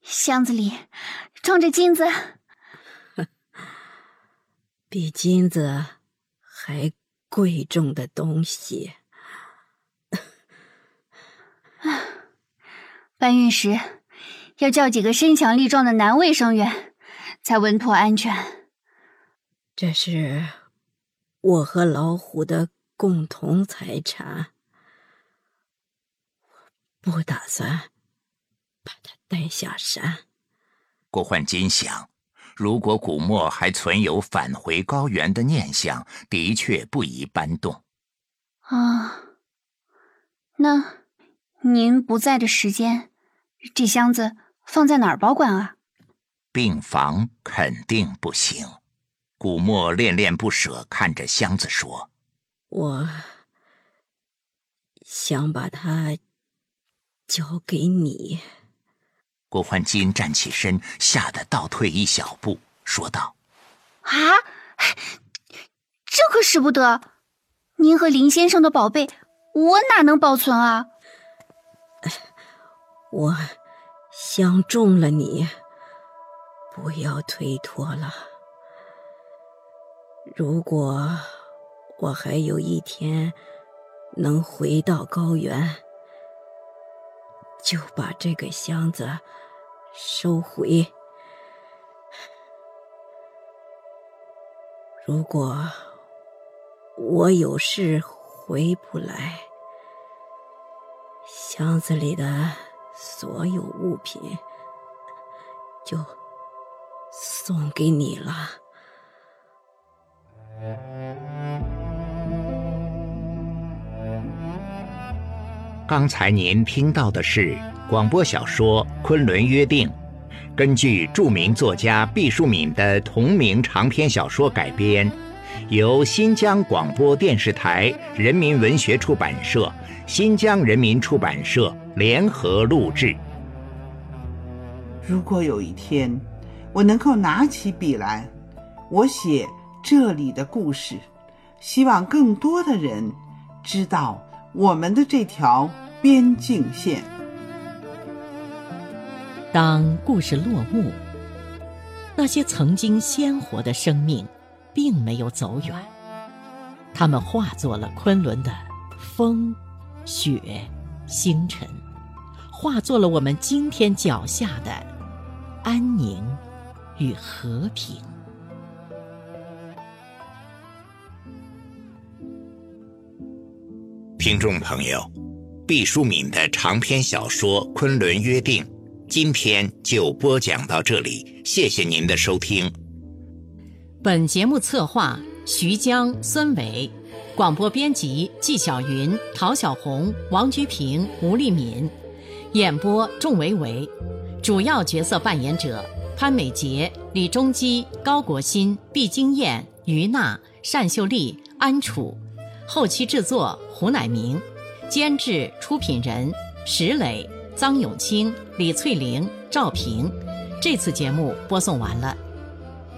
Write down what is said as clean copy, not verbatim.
箱子里装着金子， 比金子还贵重的东西。 搬运时要叫几个身强力壮的男卫生员，才稳妥安全。 这是我和老虎的共同财产，我不打算把它带下山。 郭焕金想，如果古墨还存有返回高原的念想，的确不宜搬动。 那您不在的时间，这箱子放在哪儿保管啊？ 病房肯定不行。古墨恋恋不舍看着箱子说： 我想把它交给你。 郭焕金站起身，吓得倒退一小步，说道： 这可使不得！您和林先生的宝贝，我哪能保存啊？ 我相中了你，不要推脱了。如果我还有一天能回到高原，就把这个箱子收回。如果我有事回不来，箱子里的所有物品就送给你了。 刚才您听到的是广播小说《昆仑约定》，根据著名作家毕淑敏的同名长篇小说改编，由新疆广播电视台人民文学出版社、新疆人民出版社联合录制。 如果有一天我能够拿起笔来，我写这里的故事，希望更多的人知道我们的这条边境线。 当故事落幕，那些曾经鲜活的生命并没有走远，它们化作了昆仑的风、雪、星辰，化作了我们今天脚下的安宁与和平。 听众朋友，毕淑敏的长篇小说《昆仑约定》今天就播讲到这里，谢谢您的收听。 本节目策划徐江、孙伟，广播编辑纪晓云、陶小红、王菊平、吴丽敏，演播仲维维，主要角色扮演者潘美杰、李中基、高国新、毕金燕、于娜、单秀丽、安楚，后期制作胡乃明，监制出品人石磊、臧永清、李翠玲、赵平。这次节目播送完了。